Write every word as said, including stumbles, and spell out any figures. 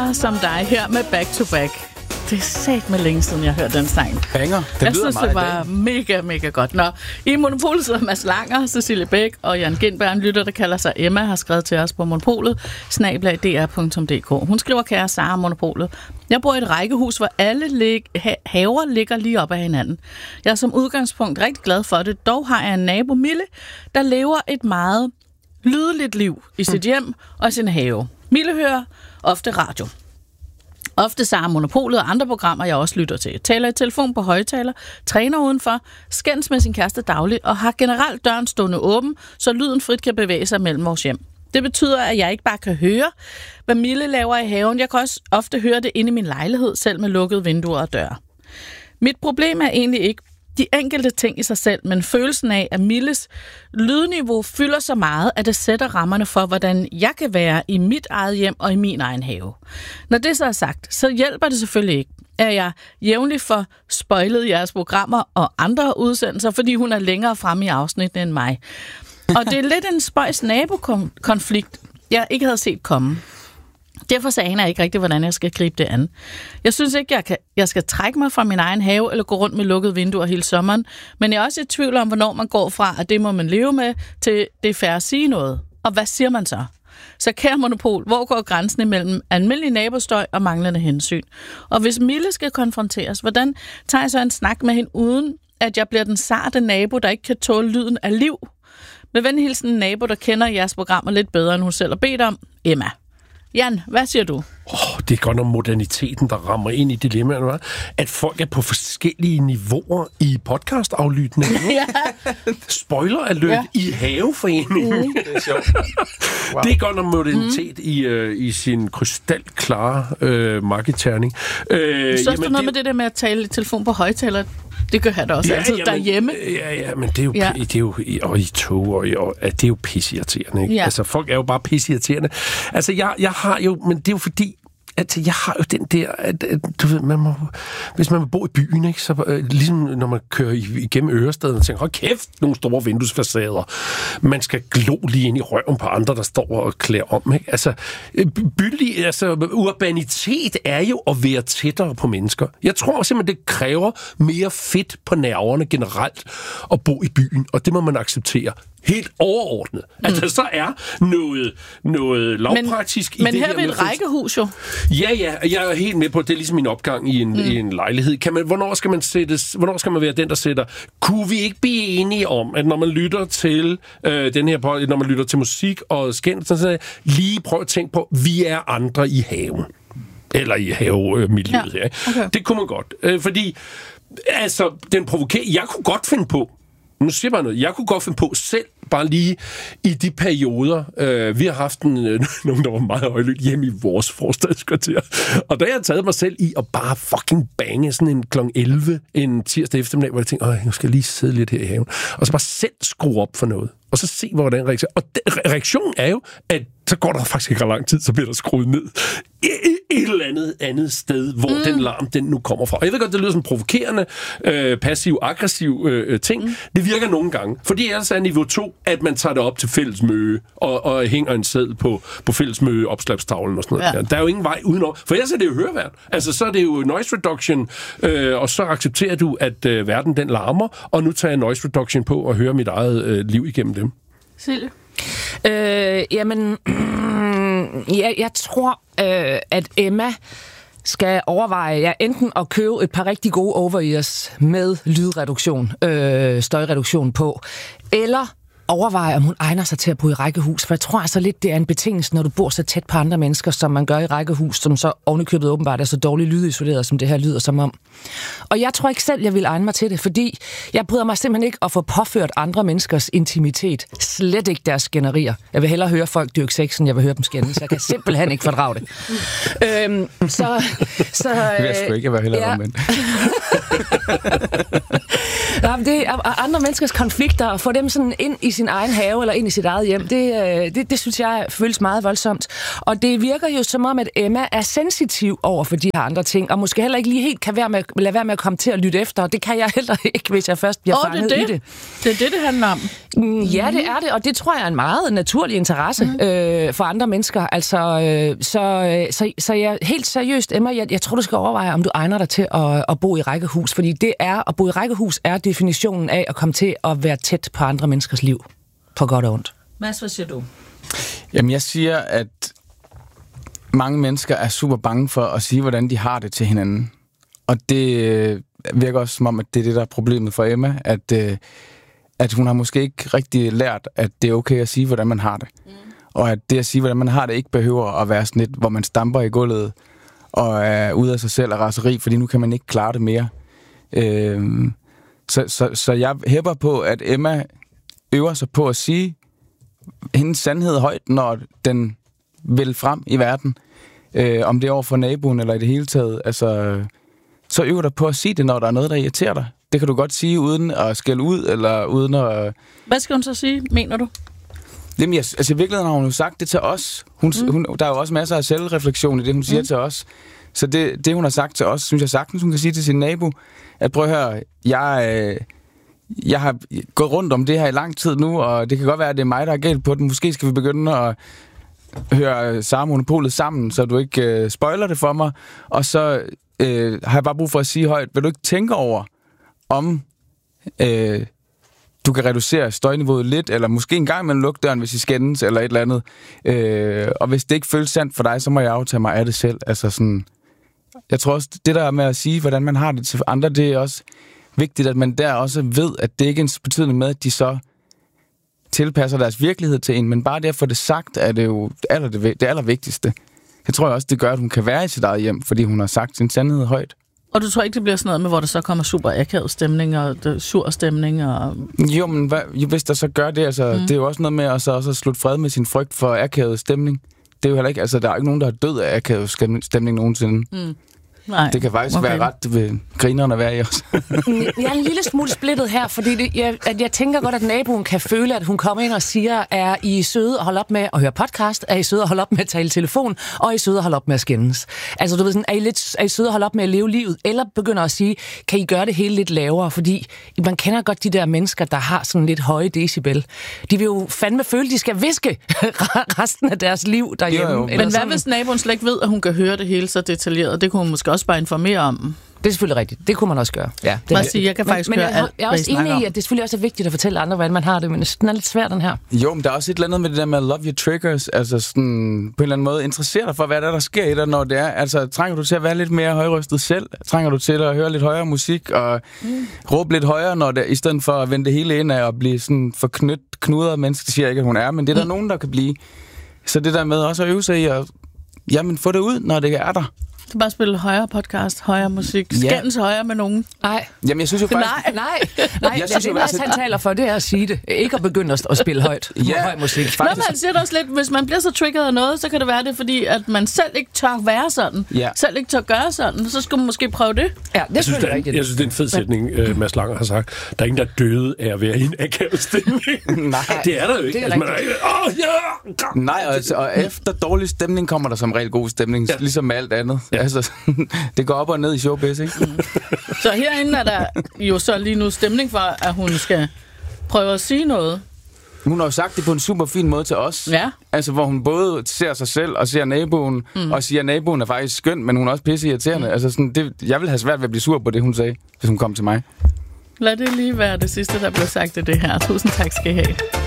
Som dig her med Back to Back. Det er sat med længe siden, jeg hørte den sang. Banger. Den jeg lyder synes, meget det var mega, mega godt. Nå, i Monopolet sidder Mads Langer, Cecilie Bæk og Jan Gindberg, en lytter, der kalder sig Emma, har skrevet til os på Monopolet, snabel-a d r punktum d k. Hun skriver, kære Sara Monopolet. Jeg bor i et rækkehus, hvor alle lig- ha- haver ligger lige op ad hinanden. Jeg er som udgangspunkt rigtig glad for det. Dog har jeg en nabo, Mille, der lever et meget lydeligt liv i sit hjem og i sin have. Mille hører ofte radio. Ofte Sara Monopolet og andre programmer, jeg også lytter til. Taler i telefon på højtaler, træner udenfor, skændes med sin kæreste dagligt og har generelt døren stående åben, så lyden frit kan bevæge sig mellem vores hjem. Det betyder, at jeg ikke bare kan høre, hvad Mille laver i haven. Jeg kan også ofte høre det inde i min lejlighed, selv med lukkede vinduer og døre. Mit problem er egentlig ikke de enkelte ting i sig selv, men følelsen af, at Milles lydniveau fylder så meget, at det sætter rammerne for, hvordan jeg kan være i mit eget hjem og i min egen have. Når det så er sagt, så hjælper det selvfølgelig ikke, at jeg jævnligt får spoilet jeres programmer og andre udsendelser, fordi hun er længere fremme i afsnittet end mig. Og det er lidt en spøjs nabokonflikt, jeg ikke havde set komme. Derfor så aner jeg ikke rigtigt, hvordan jeg skal gribe det an. Jeg synes ikke, jeg, kan, jeg skal trække mig fra min egen have eller gå rundt med lukkede vinduer hele sommeren, men jeg er også i tvivl om, hvornår man går fra, at det må man leve med, til det er fair at sige noget. Og hvad siger man så? Så kære Monopol, hvor går grænsen imellem almindelig nabostøj og manglende hensyn? Og hvis Mille skal konfronteres, hvordan tager jeg så en snak med hende, uden at jeg bliver den sarte nabo, der ikke kan tåle lyden af liv? Med venlig hilsen en nabo, der kender jeres programmer lidt bedre, end hun selv har bedt om, Emma. Jan, hvad siger du? Oh, det er godt nok moderniteten, der rammer ind i dilemmaerne, at folk er på forskellige niveauer i podcast-aflytningen. Ja. Spoiler alert ja. I haveforeningen. Mm. Det er sjovt. Wow. Det er godt nok modernitet mm. i, uh, i sin krystalklare uh, markedterning. Uh, så er der noget det... med det der med at tale i telefon på højtaler. Det gør han da også ja, altid ja, derhjemme. Ja, ja, men det er jo, ja. det er jo og i tog, og, og det er jo pisseirriterende, ikke? Ja. Altså, folk er jo bare pisseirriterende. Altså, jeg, jeg har jo, men det er jo fordi, at jeg har jo den der, at, at du ved, man må, hvis man vil bo i byen, ikke, så uh, ligesom når man kører igennem Ørestaden og tænker, hold kæft, nogle store vinduesfacader. Man skal glo lige ind i røven på andre, der står og klæder om, ikke? Altså, bylig, altså, urbanitet er jo at være tættere på mennesker. Jeg tror simpelthen, det kræver mere fedt på nerverne generelt at bo i byen, og det må man acceptere. Helt overordnet. Mm. At der så er noget, noget lavpraktisk men, i det her. Men her ved et rækkehus jo. Ja, ja, jeg er helt med på, det er ligesom min opgang i en, mm. i en lejlighed. Kan man, hvornår, skal man sættes, hvornår skal man være den, der sætter? Kunne vi ikke blive enige om, at når man lytter til øh, den her, når man lytter til musik og skænd, sådan noget, lige prøv at tænke på, vi er andre i haven. Eller i havemiljøet. Ja. Okay. Det kunne man godt. Øh, fordi, altså, den provokerer, jeg kunne godt finde på, nu siger jeg bare noget. Jeg kunne godt finde på selv, bare lige i de perioder, øh, vi har haft en, øh, nogen, der var meget højlydt hjemme i vores forstadskvarter. Og der har jeg taget mig selv i at bare fucking bange sådan en klokken elleve en tirsdag eftermiddag, hvor jeg tænkte, åh, jeg skal lige sidde lidt her i haven. Og så bare selv skrue op for noget. Og så se, hvordan reaktion. Og reaktionen er jo, at så går der faktisk ikke lang tid, så bliver der skruet ned et eller andet andet sted, hvor mm. den larm, den nu kommer fra. Og jeg ved godt, det lyder som provokerende, øh, passiv-aggressiv øh, ting. Mm. Det virker nogle gange. Fordi ellers er niveau to, at man tager det op til fællesmøde og, og hænger en seddel på, på fællesmøde opslagstavlen og sådan noget. Ja. Der er jo ingen vej udenom. For ellers er det jo høreværd. Altså, så er det jo noise reduction, øh, og så accepterer du, at øh, verden den larmer, og nu tager jeg noise reduction på og hører mit eget øh, liv igennem dem. Silje? Øh, jamen, jeg, jeg tror, øh, at Emma skal overveje ja, enten at købe et par rigtig gode over-ears med lydreduktion, øh, støjreduktion på, eller overveje, om hun egner sig til at bo i rækkehus. For jeg tror altså lidt, det er en betingelse, når du bor så tæt på andre mennesker, som man gør i rækkehus, som så ovenikøbet åbenbart er så dårligt lydisoleret, som det her lyder som om. Og jeg tror ikke selv, jeg vil egne mig til det, fordi jeg bryder mig simpelthen ikke at få påført andre menneskers intimitet. Slet ikke deres skænderier. Jeg vil hellere høre folk dyrke sex, end jeg vil høre dem skændes. Jeg kan simpelthen ikke fordrage det. øhm, så... så øh, jeg skal ikke være hellere ja. omvendt. Det er andre menneskers konflikter, og få dem sådan ind i sin egen have eller ind i sit eget hjem, det, øh, det, det synes jeg føles meget voldsomt. Og det virker jo som om, at Emma er sensitiv over for de her andre ting, og måske heller ikke lige helt kan være med, lade være med at komme til at lytte efter. Det kan jeg heller ikke, hvis jeg først bliver oh, fanget det det. i det. Det er det, det handler om. Mm, ja, det er det, og det tror jeg er en meget naturlig interesse mm. øh, for andre mennesker. Altså, øh, så, så, så jeg helt seriøst, Emma, jeg, jeg tror, du skal overveje, om du egner dig til at, at bo i rækkehus, fordi det er, at bo i rækkehus er definitionen af at komme til at være tæt på andre menneskers liv, på godt og ondt. Mads, hvad siger du? Jamen, jeg siger, at mange mennesker er super bange for at sige, hvordan de har det til hinanden. Og det virker også som om, at det er det, der er problemet for Emma, at, at hun har måske ikke rigtig lært, at det er okay at sige, hvordan man har det. Mm. Og at det at sige, hvordan man har det, ikke behøver at være sådan lidt, hvor man stamper i gulvet og er ude af sig selv og raseri, fordi nu kan man ikke klare det mere. Øhm, så, så, så jeg hæpper på, at Emma øver sig på at sige hendes sandhed højt, når den vil frem i verden. Øh, om det er over for naboen eller i det hele taget. Altså, så øver dig på at sige det, når der er noget, der irriterer dig. Det kan du godt sige uden at skælde ud, eller uden at... Hvad skal hun så sige, mener du? Jamen, jeg, altså i virkeligheden har hun jo sagt det til os. Hun, mm. hun, der er jo også masser af selvreflektion i det, hun siger mm. til os. Så det, det, hun har sagt til os, synes jeg sagtens, hun kan sige til sin nabo, at prøv at høre, jeg, øh, jeg har gået rundt om det her i lang tid nu, og det kan godt være, at det er mig, der er galt på den. Måske skal vi begynde at høre Sara Monopolet sammen, så du ikke øh, spoiler det for mig. Og så øh, har jeg bare brug for at sige højt, vil du ikke tænke over, om øh, du kan reducere støjniveauet lidt, eller måske en gang imellem lukke døren, hvis I skændes, eller et eller andet. Øh, og hvis det ikke føles sandt for dig, så må jeg aftage mig af det selv. Altså sådan, jeg tror også, det der med at sige, hvordan man har det til andre, det er også vigtigt, at man der også ved, at det ikke er ens betydende med, at de så tilpasser deres virkelighed til en, men bare det at få det sagt, er det jo det, aller, det allervigtigste. Jeg tror også, det gør, at hun kan være i sit eget hjem, fordi hun har sagt sin sandhed højt. Og du tror ikke, det bliver sådan noget med, hvor der så kommer super akavet stemning og sur stemning? Og... Jo, men hvad, jo, hvis der så gør det, altså, mm. det er jo også noget med at så også slutte fred med sin frygt for akavet stemning. Det er jo heller ikke, altså der er ikke nogen, der er død af akavet stemning nogensinde. Mm. Nej. Det kan faktisk okay. være ret ved grineren at være i os. Jeg er en lille smule splittet her, fordi det, jeg, at jeg tænker godt, at naboen kan føle, at hun kommer ind og siger, er I søde at holde op med at høre podcast? Er I søde at holde op med at tale telefon? Og er I søde at holde op med at skændes? Altså, du ved sådan, er I, lidt, er I søde at holde op med at leve livet? Eller begynder at sige, kan I gøre det hele lidt lavere? Fordi man kender godt de der mennesker, der har sådan lidt høje decibel. De vil jo fandme føle, de skal viske resten af deres liv derhjemme. Jo, jo. Men hvad sådan. Hvis naboen slet ikke ved, at hun kan høre det hele så detaljeret? Det kunne hun måske også bare informere om. Det er selvfølgelig rigtigt. Det kunne man også gøre. Ja, det er sige, jeg kan faktisk men, høre men jeg, alt, jeg er også enig i, at det selvfølgelig også er vigtigt at fortælle andre, hvordan man har det, men den er lidt svært, den her. Jo, men der er også et eller andet med det der med at love your triggers, altså sådan på en eller anden måde interessere dig for, hvad der, er, der sker i dig, når det er. Altså, trænger du til at være lidt mere højrøstet selv? Trænger du til at høre lidt højere musik og mm. råbe lidt højere, når det, i stedet for at vende det hele ind af og blive sådan forknyt, knudret menneske, det siger jeg ikke, at hun er, men det er der mm. nogen, der kan blive. Så det der med også at øve sig i at jamen, få det ud, når det er der. Du bare spille højere podcast, højere musik, skændes ja. højere med nogen. Nej. Jamen, jeg synes jo faktisk... Nej, nej. nej jeg synes, det er det, han taler for, det er at sige det. Ikke at begynde at spille højt. Ja, høj musik. Nå, man siger det også lidt, hvis man bliver så triggeret af noget, så kan det være det, fordi at man selv ikke tør være sådan. Ja. Selv ikke tør gøre sådan. Så skulle man måske prøve det. Ja, det jeg, synes, det er, jeg synes, det er en fed sætning, uh, Mads Langer har sagt. Der er ingen, der er døde af at være i en akavet stemning. Nej. Det er der jo ikke. Det er altså, oh, yeah. Nej, og, altså, og efter dårlig stemning kommer der som regel god stemning, ja. Ligesom med alt andet. Ja. Altså, det går op og ned i showbiz, ikke? Mm. Så herinde er der jo så lige nu stemning for, at hun skal prøve at sige noget. Hun har jo sagt det på en super fin måde til os. Ja. Altså, hvor hun både ser sig selv og ser naboen, mm. og siger, at naboen er faktisk skøn, men hun er også pisse irriterende. Mm. Altså, sådan, det, jeg ville have svært ved at blive sur på det, hun sagde, hvis hun kom til mig. Lad det lige være det sidste, der blev sagt i det her. Tusind tak skal I have.